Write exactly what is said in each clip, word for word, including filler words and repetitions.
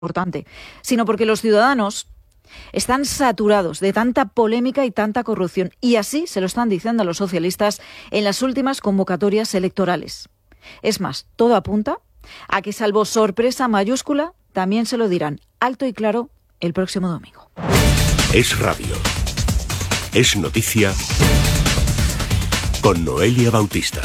importante, sino porque los ciudadanos están saturados de tanta polémica y tanta corrupción, y así se lo están diciendo a los socialistas en las últimas convocatorias electorales. Es más, todo apunta a que, salvo sorpresa mayúscula, también se lo dirán alto y claro el próximo domingo. Es radio. Es noticia con Noelia Bautista.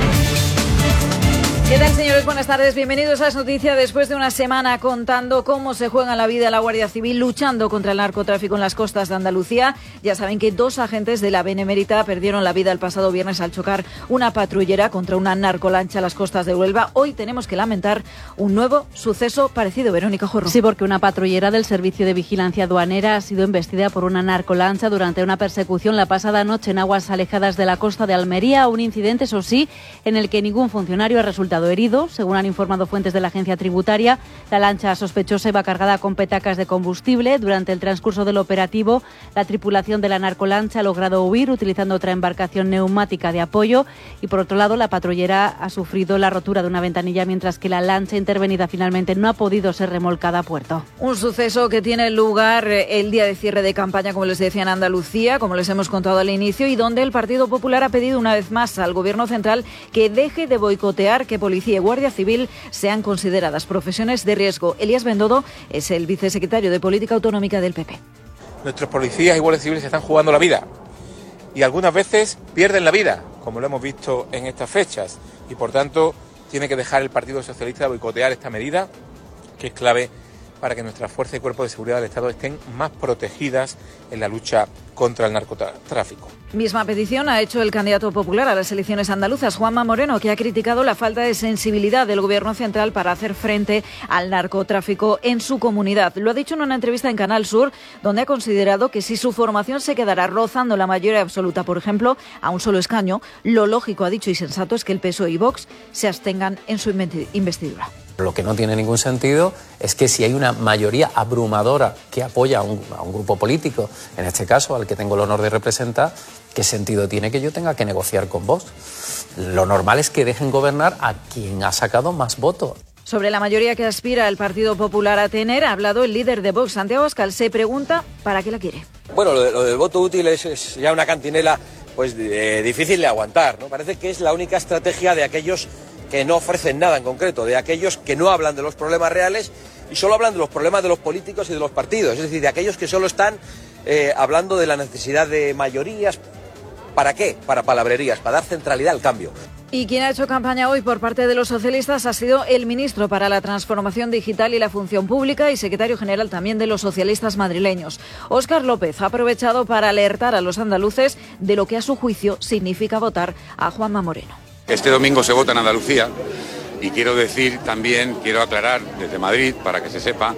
¿Qué tal, señores? Buenas tardes. Bienvenidos a las noticias después de una semana contando cómo se juega la vida la Guardia Civil luchando contra el narcotráfico en las costas de Andalucía. Ya saben que dos agentes de la Benemérita perdieron la vida el pasado viernes al chocar una patrullera contra una narcolancha a las costas de Huelva. Hoy tenemos que lamentar un nuevo suceso parecido. Verónica Jorro. Sí, porque una patrullera del Servicio de Vigilancia Aduanera ha sido embestida por una narcolancha durante una persecución la pasada noche en aguas alejadas de la costa de Almería. Un incidente, eso sí, en el que ningún funcionario ha resultado herido. Según han informado fuentes de la agencia tributaria, la lancha sospechosa iba cargada con petacas de combustible. Durante el transcurso del operativo, la tripulación de la narcolancha ha logrado huir utilizando otra embarcación neumática de apoyo y, por otro lado, la patrullera ha sufrido la rotura de una ventanilla, mientras que la lancha intervenida finalmente no ha podido ser remolcada a puerto. Un suceso que tiene lugar el día de cierre de campaña, como les decía, en Andalucía, como les hemos contado al inicio, y donde el Partido Popular ha pedido una vez más al Gobierno central que deje de boicotear que policía y Guardia Civil sean consideradas profesiones de riesgo. Elías Bendodo es el vicesecretario de Política Autonómica del P P. Nuestros policías y guardias civiles se están jugando la vida y algunas veces pierden la vida, como lo hemos visto en estas fechas, y por tanto tiene que dejar el Partido Socialista de boicotear esta medida, que es clave para que nuestras fuerzas y cuerpos de seguridad del Estado estén más protegidas en la lucha contra el narcotráfico. Misma petición ha hecho el candidato popular a las elecciones andaluzas, Juanma Moreno, que ha criticado la falta de sensibilidad del Gobierno central para hacer frente al narcotráfico en su comunidad. Lo ha dicho en una entrevista en Canal Sur, donde ha considerado que si su formación se quedara rozando la mayoría absoluta, por ejemplo, a un solo escaño, lo lógico, ha dicho, y sensato es que el P S O E y Vox se abstengan en su investidura. Lo que no tiene ningún sentido es que si hay una mayoría abrumadora que apoya a un, a un grupo político, en este caso al que tengo el honor de representar, ¿qué sentido tiene que yo tenga que negociar con vos? Lo normal es que dejen gobernar a quien ha sacado más votos. Sobre la mayoría que aspira el Partido Popular a tener, ha hablado el líder de Vox, Santiago Abascal. Se pregunta ¿para qué la quiere? Bueno, lo, de, lo del voto útil es, es ya una cantinela pues eh, difícil de aguantar, ¿no? Parece que es la única estrategia de aquellos que no ofrecen nada en concreto, de aquellos que no hablan de los problemas reales y solo hablan de los problemas de los políticos y de los partidos, es decir, de aquellos que solo están eh, hablando de la necesidad de mayorías. ¿Para qué? Para palabrerías, para dar centralidad al cambio. Y quien ha hecho campaña hoy por parte de los socialistas ha sido el ministro para la Transformación Digital y la Función Pública y secretario general también de los socialistas madrileños. Óscar López ha aprovechado para alertar a los andaluces de lo que a su juicio significa votar a Juanma Moreno. Este domingo se vota en Andalucía y quiero decir también, quiero aclarar desde Madrid para que se sepa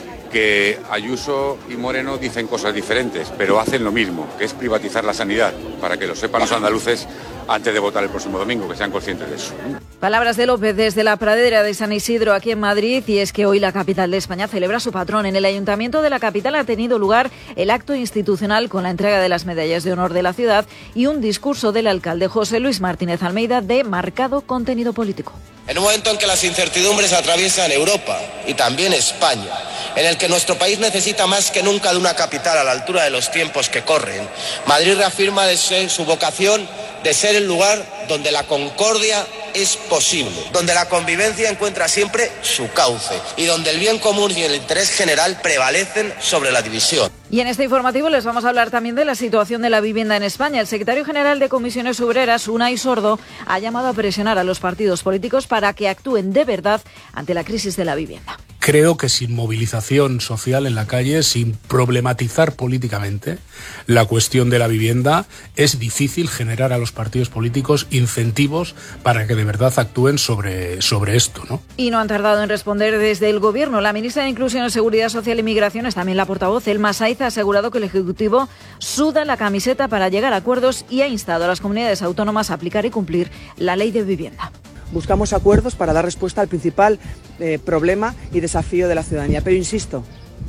que Ayuso y Moreno dicen cosas diferentes, pero hacen lo mismo, que es privatizar la sanidad, para que lo sepan los andaluces antes de votar el próximo domingo, que sean conscientes de eso. Palabras de López desde la pradera de San Isidro, aquí en Madrid, y es que hoy la capital de España celebra su patrón. En el Ayuntamiento de la capital ha tenido lugar el acto institucional con la entrega de las medallas de honor de la ciudad y un discurso del alcalde José Luis Martínez Almeida de marcado contenido político. En un momento en que las incertidumbres atraviesan Europa y también España, en el que nuestro país necesita más que nunca de una capital a la altura de los tiempos que corren, Madrid reafirma de su vocación de ser el lugar donde la concordia es posible, donde la convivencia encuentra siempre su cauce y donde el bien común y el interés general prevalecen sobre la división. Y en este informativo les vamos a hablar también de la situación de la vivienda en España. El secretario general de Comisiones Obreras, Unai Sordo, ha llamado a presionar a los partidos políticos para que actúen de verdad ante la crisis de la vivienda. Creo que sin movilización social en la calle, sin problematizar políticamente la cuestión de la vivienda, es difícil generar a los partidos políticos incentivos para que de verdad actúen sobre, sobre esto, ¿no? Y no han tardado en responder desde el Gobierno. La ministra de Inclusión, Seguridad Social y Migraciones, también la portavoz, Elma Saiz, ha asegurado que el Ejecutivo suda la camiseta para llegar a acuerdos y ha instado a las comunidades autónomas a aplicar y cumplir la ley de vivienda. Buscamos acuerdos para dar respuesta al principal eh, problema y desafío de la ciudadanía. Pero insisto,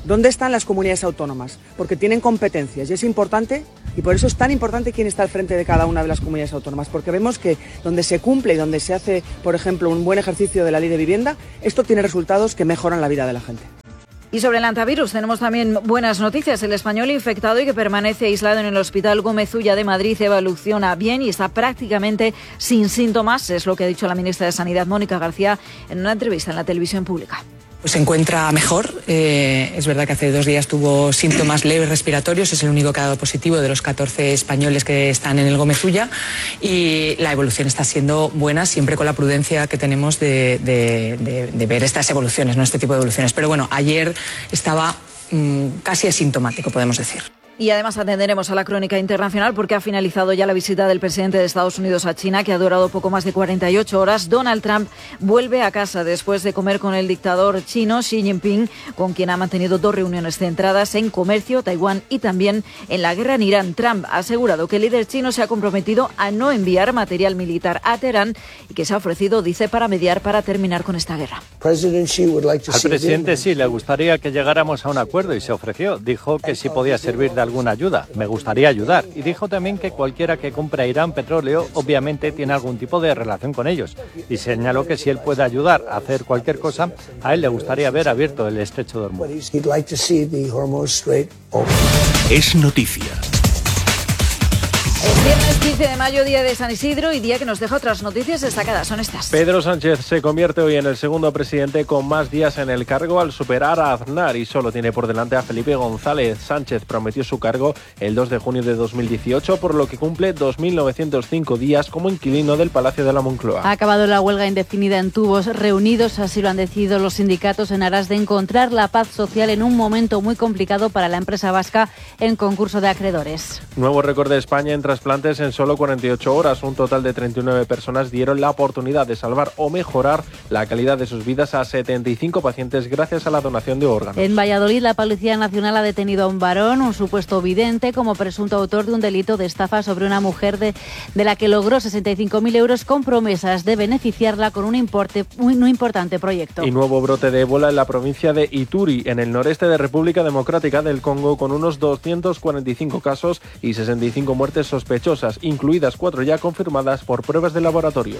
¿Dónde están las comunidades autónomas? Porque tienen competencias y es importante, y por eso es tan importante quién está al frente de cada una de las comunidades autónomas, porque vemos que donde se cumple y donde se hace, por ejemplo, un buen ejercicio de la ley de vivienda, esto tiene resultados que mejoran la vida de la gente. Y sobre el antivirus tenemos también buenas noticias. El español infectado y que permanece aislado en el Hospital Gómez Ulla de Madrid evoluciona bien y está prácticamente sin síntomas, es lo que ha dicho la ministra de Sanidad, Mónica García, en una entrevista en la televisión pública. Pues se encuentra mejor. Eh, es verdad que hace dos días tuvo síntomas leves respiratorios, es el único que ha dado positivo de los catorce españoles que están en el Gómez Ulla, y la evolución está siendo buena, siempre con la prudencia que tenemos de, de, de, de ver estas evoluciones, no este tipo de evoluciones. Pero bueno, ayer estaba mmm, casi asintomático, podemos decir. Y además atenderemos a la crónica internacional porque ha finalizado ya la visita del presidente de Estados Unidos a China, que ha durado poco más de cuarenta y ocho horas. Donald Trump vuelve a casa después de comer con el dictador chino Xi Jinping, con quien ha mantenido dos reuniones centradas en comercio, Taiwán y también en la guerra en Irán. Trump ha asegurado que el líder chino se ha comprometido a no enviar material militar a Teherán y que se ha ofrecido, dice, para mediar para terminar con esta guerra. Al presidente sí le gustaría que llegáramos a un acuerdo y se ofreció. Dijo que sí podía servir de alguna ayuda. Me gustaría ayudar. Y dijo también que cualquiera que compre a Irán petróleo obviamente tiene algún tipo de relación con ellos. Y señaló que si él puede ayudar a hacer cualquier cosa, a él le gustaría ver abierto el estrecho de Hormuz. Es noticia. Es viernes quince de mayo, día de San Isidro y día que nos deja otras noticias destacadas. Son estas. Pedro Sánchez se convierte hoy en el segundo presidente con más días en el cargo al superar a Aznar y solo tiene por delante a Felipe González. Sánchez prometió su cargo el dos de junio de dos mil dieciocho, por lo que cumple dos mil novecientos cinco días como inquilino del Palacio de la Moncloa. Ha acabado la huelga indefinida en tubos reunidos, así lo han decidido los sindicatos en aras de encontrar la paz social en un momento muy complicado para la empresa vasca en concurso de acreedores. Nuevo récord de España en trasplantes en solo cuarenta y ocho horas. Un total de treinta y nueve personas dieron la oportunidad de salvar o mejorar la calidad de sus vidas a setenta y cinco pacientes gracias a la donación de órganos. En Valladolid, la Policía Nacional ha detenido a un varón, un supuesto vidente, como presunto autor de un delito de estafa sobre una mujer de, de la que logró sesenta y cinco mil euros con promesas de beneficiarla con un, importe, un importante proyecto. Y nuevo brote de ébola en la provincia de Ituri, en el noreste de República Democrática del Congo, con unos doscientos cuarenta y cinco casos y sesenta y cinco muertes sospechosas, incluidas cuatro ya confirmadas por pruebas de laboratorio.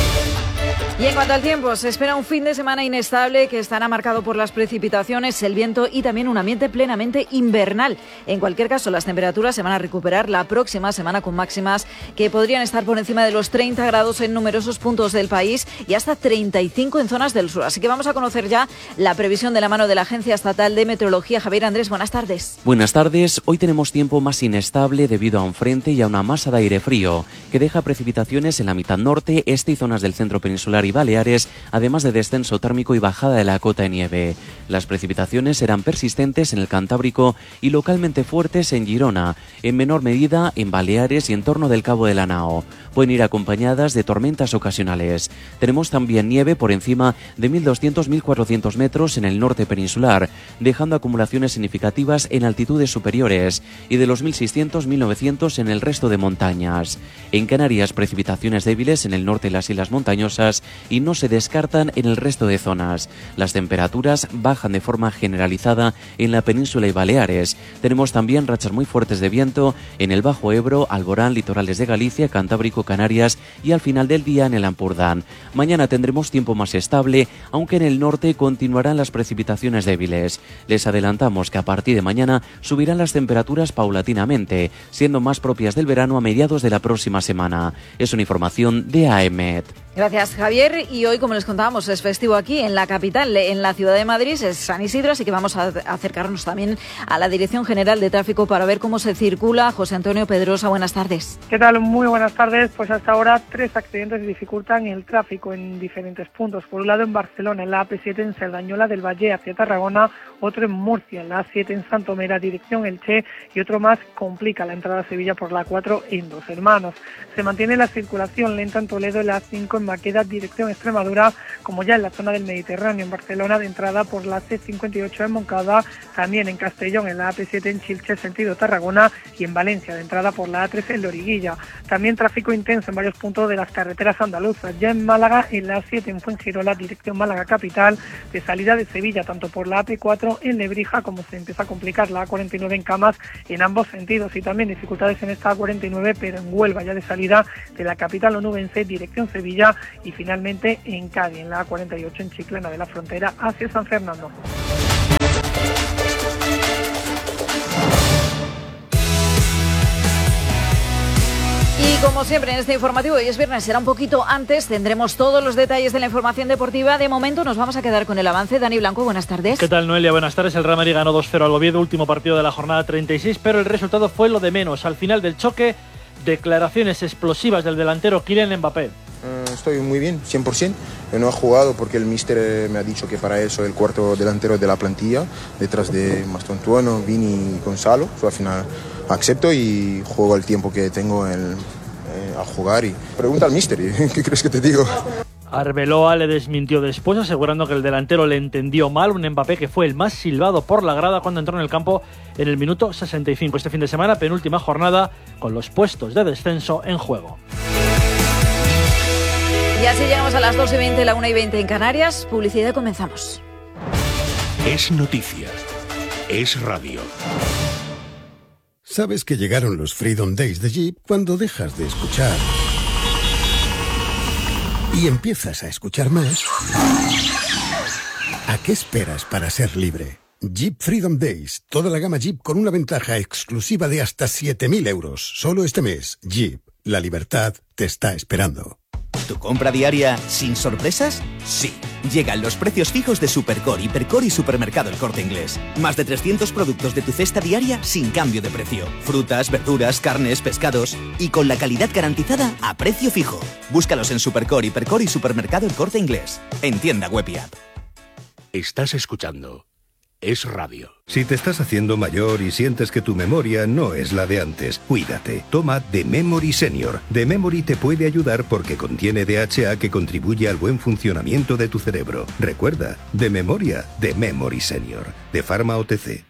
Y en cuanto al tiempo, se espera un fin de semana inestable que estará marcado por las precipitaciones, el viento y también un ambiente plenamente invernal. En cualquier caso, las temperaturas se van a recuperar la próxima semana con máximas que podrían estar por encima de los treinta grados en numerosos puntos del país y hasta treinta y cinco en zonas del sur. Así que vamos a conocer ya la previsión de la mano de la Agencia Estatal de Meteorología. Javier Andrés, buenas tardes. Buenas tardes. Hoy tenemos tiempo más inestable debido a un frente y a una masa de aire frío que deja precipitaciones en la mitad norte, este y zonas del centro peninsular y Baleares, además de descenso térmico y bajada de la cota de nieve. Las precipitaciones serán persistentes en el Cantábrico y localmente fuertes en Girona, en menor medida en Baleares y en torno del Cabo de la Nao. Pueden ir acompañadas de tormentas ocasionales. Tenemos también nieve por encima de mil doscientos a mil cuatrocientos metros en el norte peninsular, dejando acumulaciones significativas en altitudes superiores y de los mil seiscientos a mil novecientos en el resto de montañas. En Canarias, precipitaciones débiles en el norte de las islas montañosas y no se descartan en el resto de zonas. Las temperaturas bajan de forma generalizada en la península y Baleares. Tenemos también rachas muy fuertes de viento en el Bajo Ebro, Alborán, litorales de Galicia, Cantábrico, Canarias y al final del día en el Ampurdán. Mañana tendremos tiempo más estable, aunque en el norte continuarán las precipitaciones débiles. Les adelantamos que a partir de mañana subirán las temperaturas paulatinamente, siendo más propias del verano a mediados de la próxima semana. Es una información de A E M E T. Gracias, Javier. Y hoy, como les contábamos, es festivo aquí en la capital, en la ciudad de Madrid, es San Isidro, así que vamos a acercarnos también a la Dirección General de Tráfico para ver cómo se circula. José Antonio Pedrosa, buenas tardes. ¿Qué tal? Muy buenas tardes. Pues hasta ahora tres accidentes dificultan el tráfico en diferentes puntos. Por un lado en Barcelona, en la A P siete en Cerdañola del Valle hacia Tarragona, otro en Murcia, en la A siete en Santomera, dirección Elche, y otro más complica la entrada a Sevilla por la cuatro en Dos Hermanos. Se mantiene la circulación lenta en Toledo, en la A cinco en Maqueda, dirección circunvalación Extremadura, como ya en la zona del Mediterráneo, en Barcelona, de entrada por la C cincuenta y ocho en Moncada, también en Castellón, en la A P siete en Chilche, sentido Tarragona, y en Valencia, de entrada por la A trece en Loriguilla. También tráfico intenso en varios puntos de las carreteras andaluzas, ya en Málaga, en la A siete en Fuengirola, dirección Málaga capital, de salida de Sevilla, tanto por la A P cuatro en Lebrija, como se empieza a complicar la A cuarenta y nueve en Camas, en ambos sentidos, y también dificultades en esta A cuarenta y nueve, pero en Huelva, ya de salida de la capital onubense, dirección Sevilla, y finalmente en Cádiz, en la A cuarenta y ocho en Chiclana de la Frontera hacia San Fernando. Y como siempre en este informativo, hoy es viernes, será un poquito antes, tendremos todos los detalles de la información deportiva. De momento nos vamos a quedar con el avance. Dani Blanco, buenas tardes. ¿Qué tal, Noelia? Buenas tardes. El Real Madrid ganó dos cero al Oviedo, último partido de la jornada treinta y seis, pero el resultado fue lo de menos. Al final del choque, declaraciones explosivas del delantero Kylian Mbappé. Uh, estoy muy bien, cien por ciento. No he jugado porque el míster me ha dicho que para eso el cuarto delantero de la plantilla, detrás de Mastontuono, Vini y Gonzalo. So, al final acepto y juego el tiempo que tengo en, eh, a jugar. Y pregunta al míster, ¿qué crees que te digo? Arbeloa le desmintió después, asegurando que el delantero le entendió mal. Un Mbappé que fue el más silbado por la grada cuando entró en el campo en el minuto sesenta y cinco. Este fin de semana, penúltima jornada, con los puestos de descenso en juego. Y así llegamos a las dos y veinte, la una y veinte en Canarias. Publicidad, comenzamos. Es noticia. Es radio. Sabes que llegaron los Freedom Days de Jeep cuando dejas de escuchar y empiezas a escuchar más. ¿A qué esperas para ser libre? Jeep Freedom Days. Toda la gama Jeep con una ventaja exclusiva de hasta siete mil euros. Solo este mes. Jeep. La libertad te está esperando. ¿Tu compra diaria sin sorpresas? Sí. Llegan los precios fijos de Supercore, Hipercore y Supermercado El Corte Inglés. Más de trescientos productos de tu cesta diaria sin cambio de precio. Frutas, verduras, carnes, pescados y con la calidad garantizada a precio fijo. Búscalos en Supercore, Hipercore y Supermercado El Corte Inglés. En tienda web y app. Estás escuchando Es Radio. Si te estás haciendo mayor y sientes que tu memoria no es la de antes, cuídate. Toma The Memory Senior. The Memory te puede ayudar porque contiene D H A que contribuye al buen funcionamiento de tu cerebro. Recuerda, de memoria, The Memory Senior. De Pharma O T C.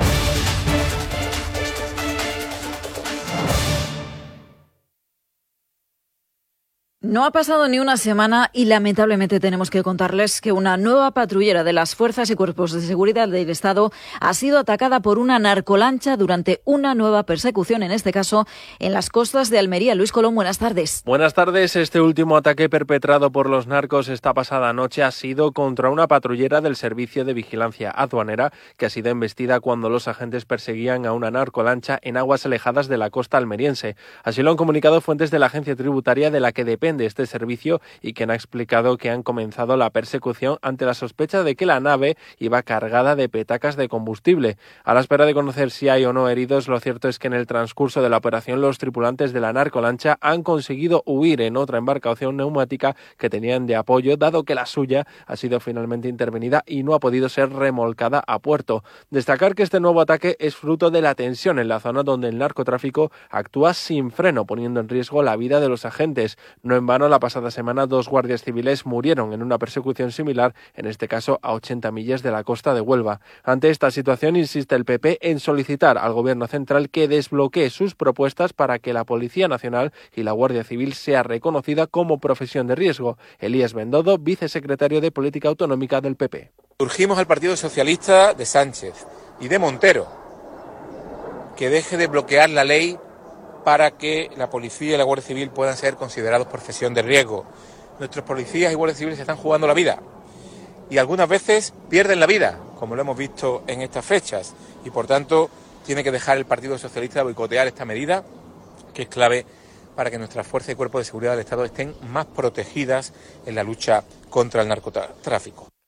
No ha pasado ni una semana y lamentablemente tenemos que contarles que una nueva patrullera de las Fuerzas y Cuerpos de Seguridad del Estado ha sido atacada por una narcolancha durante una nueva persecución, en este caso en las costas de Almería. Luis Colón, buenas tardes. Buenas tardes. Este último ataque perpetrado por los narcos esta pasada noche ha sido contra una patrullera del Servicio de Vigilancia Aduanera que ha sido embestida cuando los agentes perseguían a una narcolancha en aguas alejadas de la costa almeriense. Así lo han comunicado fuentes de la agencia tributaria de la que depende de este servicio y quien ha explicado que han comenzado la persecución ante la sospecha de que la nave iba cargada de petacas de combustible. A la espera de conocer si hay o no heridos, lo cierto es que en el transcurso de la operación los tripulantes de la narcolancha han conseguido huir en otra embarcación neumática que tenían de apoyo, dado que la suya ha sido finalmente intervenida y no ha podido ser remolcada a puerto. Destacar que este nuevo ataque es fruto de la tensión en la zona donde el narcotráfico actúa sin freno, poniendo en riesgo la vida de los agentes. No en vano, la pasada semana dos guardias civiles murieron en una persecución similar, en este caso a ochenta millas de la costa de Huelva. Ante esta situación insiste el P P en solicitar al Gobierno central que desbloquee sus propuestas para que la Policía Nacional y la Guardia Civil sea reconocida como profesión de riesgo. Elías Bendodo, vicesecretario de Política Autonómica del P P. Urgimos al Partido Socialista de Sánchez y de Montero que deje de bloquear la ley para que la policía y la Guardia Civil puedan ser considerados profesión de riesgo. Nuestros policías y guardias civiles se están jugando la vida y algunas veces pierden la vida, como lo hemos visto en estas fechas, y por tanto tiene que dejar el Partido Socialista de boicotear esta medida, que es clave para que nuestras fuerzas y cuerpos de seguridad del Estado estén más protegidas en la lucha contra el narcotráfico.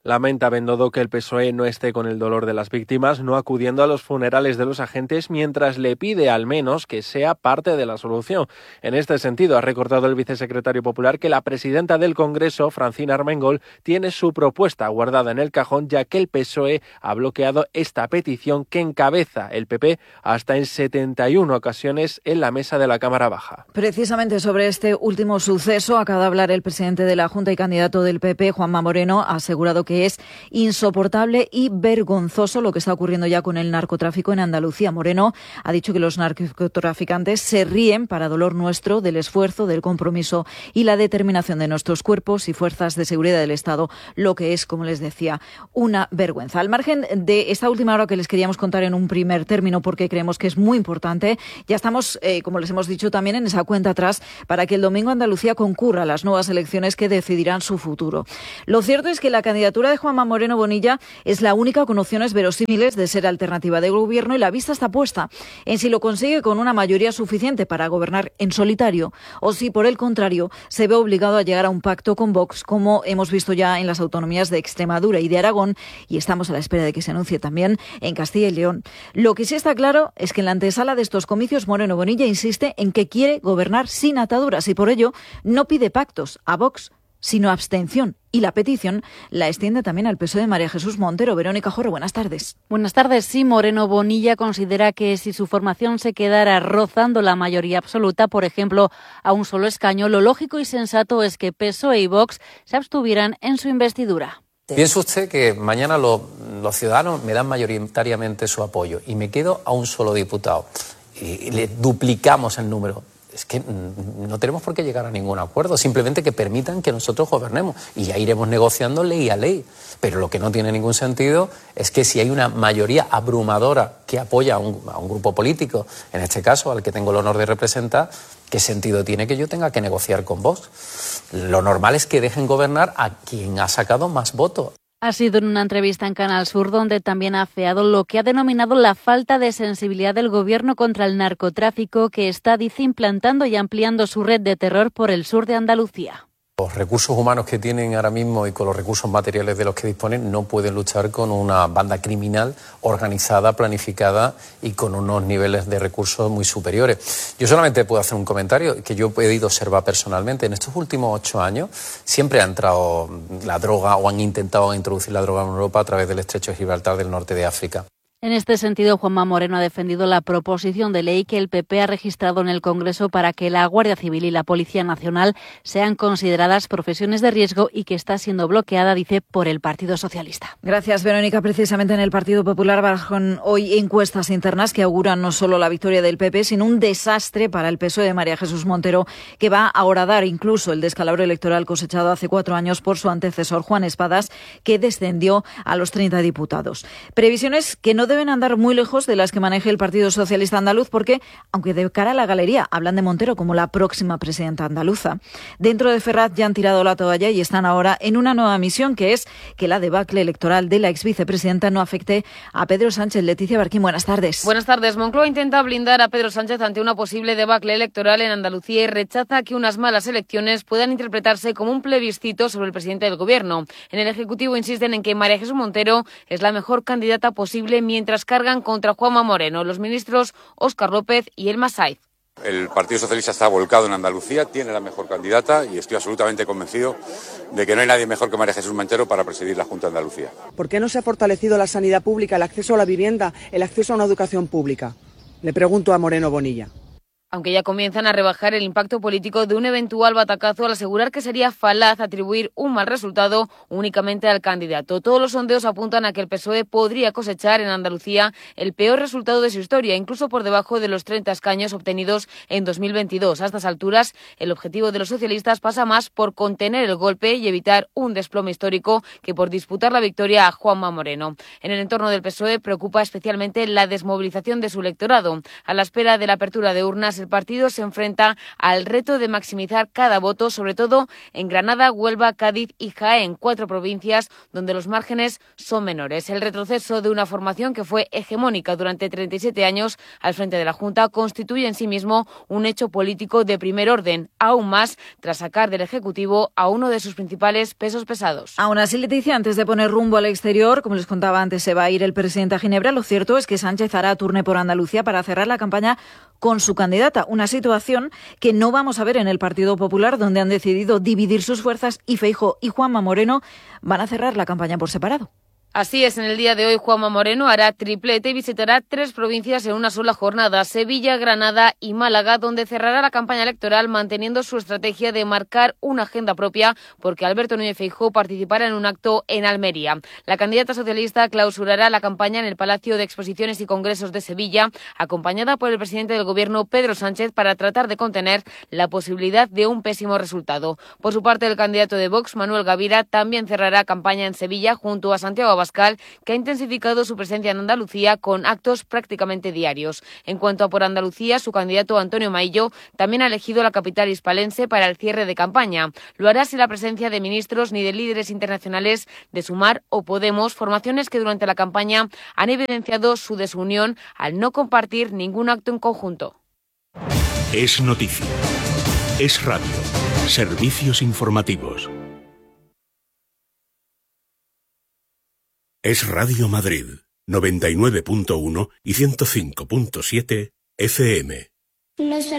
Lamenta Bendodo que el P S O E no esté con el dolor de las víctimas, no acudiendo a los funerales de los agentes, mientras le pide al menos que sea parte de la solución. En este sentido, ha recordado el vicesecretario popular que la presidenta del Congreso, Francina Armengol, tiene su propuesta guardada en el cajón, ya que el P S O E ha bloqueado esta petición que encabeza el P P hasta en setenta y una ocasiones en la mesa de la Cámara Baja. Precisamente sobre este último suceso acaba de hablar el presidente de la Junta y candidato del P P, Juanma Moreno. Ha asegurado que es insoportable y vergonzoso lo que está ocurriendo ya con el narcotráfico en Andalucía. Moreno ha dicho que los narcotraficantes se ríen para dolor nuestro del esfuerzo, del compromiso y la determinación de nuestros cuerpos y fuerzas de seguridad del Estado, lo que es, como les decía, una vergüenza. Al margen de esta última hora que les queríamos contar en un primer término, porque creemos que es muy importante, ya estamos, eh, como les hemos dicho, también en esa cuenta atrás para que el domingo Andalucía concurra a las nuevas elecciones que decidirán su futuro. Lo cierto es que la candidatura de Juanma Moreno Bonilla es la única con opciones verosímiles de ser alternativa de gobierno y la vista está puesta en si lo consigue con una mayoría suficiente para gobernar en solitario o si, por el contrario, se ve obligado a llegar a un pacto con Vox, como hemos visto ya en las autonomías de Extremadura y de Aragón, y estamos a la espera de que se anuncie también en Castilla y León. Lo que sí está claro es que en la antesala de estos comicios Moreno Bonilla insiste en que quiere gobernar sin ataduras y por ello no pide pactos a Vox, sino abstención. Y la petición la extiende también al P S O E de María Jesús Montero. Verónica Jorro, buenas tardes. Buenas tardes. Sí, Moreno Bonilla considera que si su formación se quedara rozando la mayoría absoluta, por ejemplo, a un solo escaño, lo lógico y sensato es que P S O E y Vox se abstuvieran en su investidura. Piensa usted que mañana lo, los ciudadanos me dan mayoritariamente su apoyo y me quedo a un solo diputado y, y le duplicamos el número. Es que no tenemos por qué llegar a ningún acuerdo, simplemente que permitan que nosotros gobernemos y ya iremos negociando ley a ley. Pero lo que no tiene ningún sentido es que si hay una mayoría abrumadora que apoya a un, a un grupo político, en este caso al que tengo el honor de representar, ¿qué sentido tiene que yo tenga que negociar con vos? Lo normal es que dejen gobernar a quien ha sacado más votos. Ha sido en una entrevista en Canal Sur donde también ha afeado lo que ha denominado la falta de sensibilidad del Gobierno contra el narcotráfico, que está, dice, implantando y ampliando su red de terror por el sur de Andalucía. Los recursos humanos que tienen ahora mismo y con los recursos materiales de los que disponen no pueden luchar con una banda criminal organizada, planificada y con unos niveles de recursos muy superiores. Yo solamente puedo hacer un comentario que yo he podido observar personalmente. En estos últimos ocho años siempre ha entrado la droga o han intentado introducir la droga en Europa a través del estrecho de Gibraltar del norte de África. En este sentido, Juanma Moreno ha defendido la proposición de ley que el P P ha registrado en el Congreso para que la Guardia Civil y la Policía Nacional sean consideradas profesiones de riesgo y que está siendo bloqueada, dice, por el Partido Socialista. Gracias, Verónica. Precisamente en el Partido Popular barajan hoy encuestas internas que auguran no solo la victoria del P P, sino un desastre para el P S O E de María Jesús Montero, que va a horadar incluso el descalabro electoral cosechado hace cuatro años por su antecesor, Juan Espadas, que descendió a los treinta diputados. Previsiones que no deben andar muy lejos de las que maneje el Partido Socialista Andaluz, porque, aunque de cara a la galería hablan de Montero como la próxima presidenta andaluza, dentro de Ferraz ya han tirado la toalla y están ahora en una nueva misión, que es que la debacle electoral de la ex vicepresidenta no afecte a Pedro Sánchez. Leticia Barquín, buenas tardes. Buenas tardes. Moncloa intenta blindar a Pedro Sánchez ante una posible debacle electoral en Andalucía y rechaza que unas malas elecciones puedan interpretarse como un plebiscito sobre el presidente del Gobierno. En el Ejecutivo insisten en que María Jesús Montero es la mejor candidata posible, mientras cargan contra Juanma Moreno los ministros Óscar López y Elma Saiz. El Partido Socialista está volcado en Andalucía, tiene la mejor candidata y estoy absolutamente convencido de que no hay nadie mejor que María Jesús Montero para presidir la Junta de Andalucía. ¿Por qué no se ha fortalecido la sanidad pública, el acceso a la vivienda, el acceso a una educación pública? Le pregunto a Moreno Bonilla. Aunque ya comienzan a rebajar el impacto político de un eventual batacazo al asegurar que sería falaz atribuir un mal resultado únicamente al candidato. Todos los sondeos apuntan a que el P S O E podría cosechar en Andalucía el peor resultado de su historia, incluso por debajo de los treinta escaños obtenidos en dos mil veintidós. A estas alturas, el objetivo de los socialistas pasa más por contener el golpe y evitar un desplome histórico que por disputar la victoria a Juanma Moreno. En el entorno del P S O E preocupa especialmente la desmovilización de su electorado. A la espera de la apertura de urnas, mientras el partido se enfrenta al reto de maximizar cada voto, sobre todo en Granada, Huelva, Cádiz y Jaén, cuatro provincias donde los márgenes son menores. El retroceso de una formación que fue hegemónica durante treinta y siete años al frente de la Junta constituye en sí mismo un hecho político de primer orden, aún más tras sacar del Ejecutivo a uno de sus principales pesos pesados. Aún así, Leticia, antes de poner rumbo al exterior, como les contaba antes, se va a ir el presidente a Ginebra. Lo cierto es que Sánchez hará turné por Andalucía para cerrar la campaña con su candidata, una situación que no vamos a ver en el Partido Popular, donde han decidido dividir sus fuerzas y Feijóo y Juanma Moreno van a cerrar la campaña por separado. Así es, en el día de hoy Juanma Moreno hará triplete y visitará tres provincias en una sola jornada, Sevilla, Granada y Málaga, donde cerrará la campaña electoral manteniendo su estrategia de marcar una agenda propia, porque Alberto Núñez Feijóo participará en un acto en Almería. La candidata socialista clausurará la campaña en el Palacio de Exposiciones y Congresos de Sevilla, acompañada por el presidente del Gobierno, Pedro Sánchez, para tratar de contener la posibilidad de un pésimo resultado. Por su parte, el candidato de Vox, Manuel Gavira, también cerrará campaña en Sevilla junto a Santiago Abascal, que ha intensificado su presencia en Andalucía con actos prácticamente diarios. En cuanto a Por Andalucía, su candidato Antonio Maillo también ha elegido la capital hispalense para el cierre de campaña. Lo hará sin la presencia de ministros ni de líderes internacionales de Sumar o Podemos, formaciones que durante la campaña han evidenciado su desunión al no compartir ningún acto en conjunto. Es noticia. Es radio. Servicios informativos. Es Radio Madrid, noventa y nueve punto uno y ciento cinco punto siete F M.